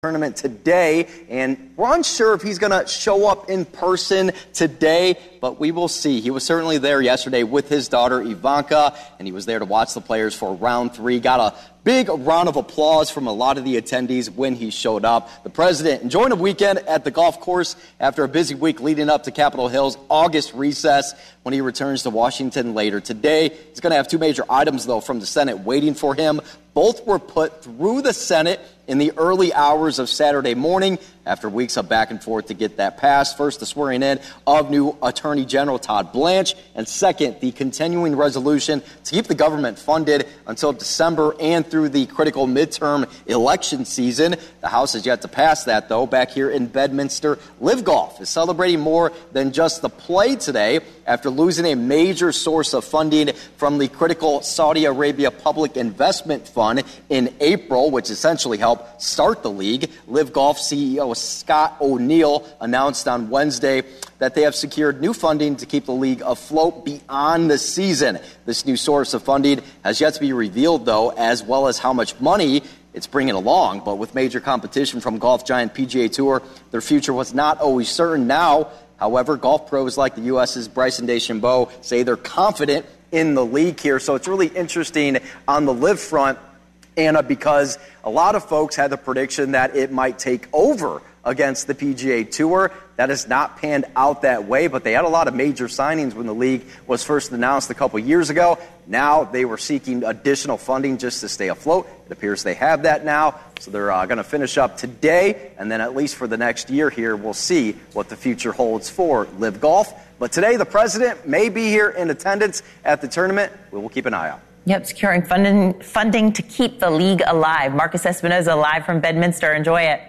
tournament today, and we're unsure if he's going to show up in person today, but we will see. He was certainly there yesterday with his daughter Ivanka, and he was there to watch the players for round 3. Got a big round of applause from a lot of the attendees when he showed up. The president enjoying a weekend at the golf course after a busy week leading up to Capitol Hill's August recess when he returns to Washington later today. He's going to have 2 major items, though, from the Senate waiting for him. Both were put through the Senate in the early hours of Saturday morning after weeks of back and forth to get that passed. First, the swearing in of new Attorney General Todd Blanche, and second, the continuing resolution to keep the government funded until December and through the critical midterm election season. The House has yet to pass that, though. Back here in Bedminster, Live Golf is celebrating more than just the play today after losing a major source of funding from the critical Saudi Arabia Public Investment Fund in April, which essentially helped start the league. Live Golf CEO Scott O'Neill announced on Wednesday that they have secured new funding to keep the league afloat beyond the season. This new source of funding has yet to be revealed, though, as well as how much money it's bringing along. But with major competition from golf giant PGA Tour, their future was not always certain. Now, however, golf pros like the U.S.'s Bryson DeChambeau say they're confident in the league here. So it's really interesting on the Live front, Anna, because a lot of folks had the prediction that it might take over against the PGA Tour. That has not panned out that way, but they had a lot of major signings when the league was first announced a couple years ago. Now they were seeking additional funding just to stay afloat. It appears they have that now, so they're going to finish up today, and then at least for the next year here, we'll see what the future holds for Live Golf. But today, the president may be here in attendance at the tournament. We will keep an eye out. Yep, securing funding to keep the league alive. Marcus Espinoza live from Bedminster. Enjoy it.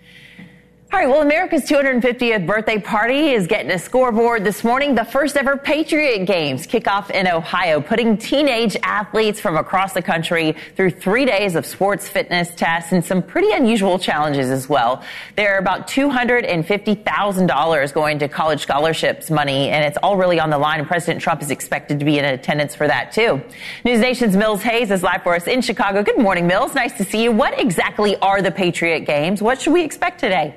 All right, well, America's 250th birthday party is getting a scoreboard this morning. The first ever Patriot Games kick off in Ohio, putting teenage athletes from across the country through 3 days of sports fitness tests and some pretty unusual challenges as well. There are about $250,000 going to college scholarships money, and it's all really on the line, and President Trump is expected to be in attendance for that, too. News Nation's Mills Hayes is live for us in Chicago. Good morning, Mills. Nice to see you. What exactly are the Patriot Games? What should we expect today?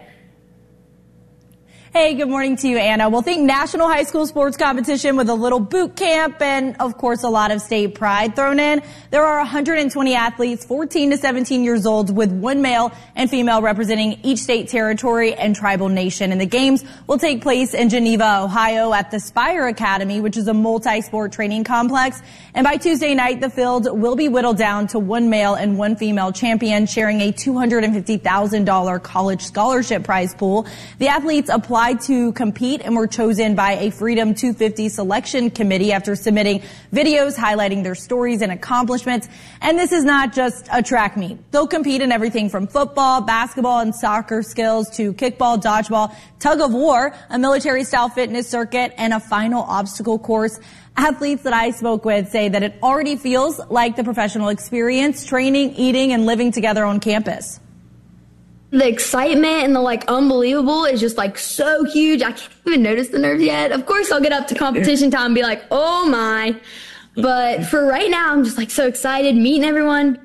Hey, good morning to you, Anna. Well, think national high school sports competition with a little boot camp and, of course, a lot of state pride thrown in. There are 120 athletes, 14 to 17 years old, with 1 male and female representing each state territory and tribal nation. And the games will take place in Geneva, Ohio at the Spire Academy, which is a multi-sport training complex. And by Tuesday night, the field will be whittled down to 1 male and 1 female champion, sharing a $250,000 college scholarship prize pool. The athletes applied to compete and were chosen by a Freedom 250 selection committee after submitting videos highlighting their stories and accomplishments. And this is not just a track meet. They'll compete in everything from football, basketball, and soccer skills to kickball, dodgeball, tug of war, a military-style fitness circuit, and a final obstacle course. Athletes that I spoke with say that it already feels like the professional experience, training, eating, and living together on campus. The excitement and the unbelievable is just so huge. I can't even notice the nerves yet. Of course, I'll get up to competition time and be like, oh my. But for right now, I'm just so excited meeting everyone.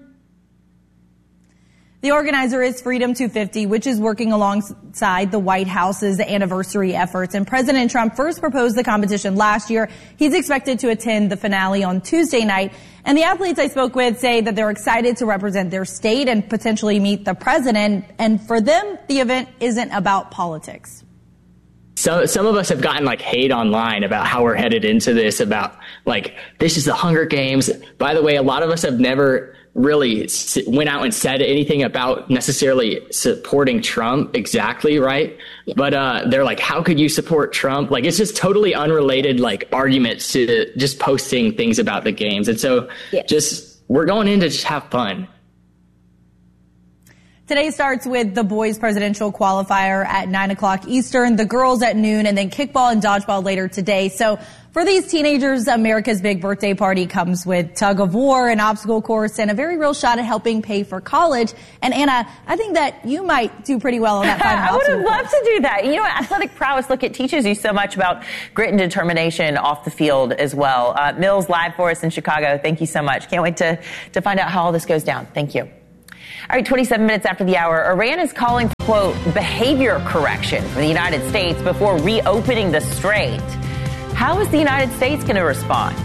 The organizer is Freedom 250, which is working alongside the White House's anniversary efforts. And President Trump first proposed the competition last year. He's expected to attend the finale on Tuesday night. And the athletes I spoke with say that they're excited to represent their state and potentially meet the president. And for them, the event isn't about politics. So some of us have gotten hate online about how we're headed into this, about this is the Hunger Games. By the way, a lot of us have never really went out and said anything about necessarily supporting Trump exactly, right? But they're how could you support Trump? It's just totally unrelated arguments to just posting things about the games. And so we're going in to just have fun. Today starts with the boys presidential qualifier at 9 o'clock Eastern, the girls at noon, and then kickball and dodgeball later today. So for these teenagers, America's big birthday party comes with tug of war, an obstacle course, and a very real shot at helping pay for college. And Anna, I think that you might do pretty well on that final I would have loved to do that. You know, athletic prowess, look, it teaches you so much about grit and determination off the field as well. Mills live for us in Chicago. Thank you so much. Can't wait to find out how all this goes down. Thank you. All right, 27 minutes after the hour, Iran is calling for, quote, behavior correction from the United States before reopening the strait. How is the United States going to respond?